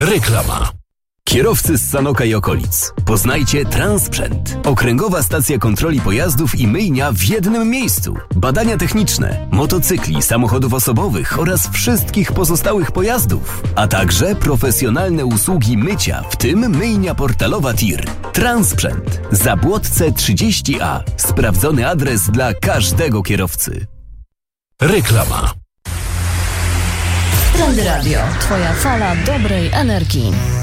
Reklama. Kierowcy z Sanoka i okolic. Poznajcie Transprzęt. Okręgowa stacja kontroli pojazdów i myjnia w jednym miejscu. Badania techniczne, motocykli, samochodów osobowych oraz wszystkich pozostałych pojazdów. A także profesjonalne usługi mycia, w tym myjnia portalowa TIR. Transprzęt. Zabłotce 30A. Sprawdzony adres dla każdego kierowcy. Reklama. Trend Radio. Twoja fala dobrej energii.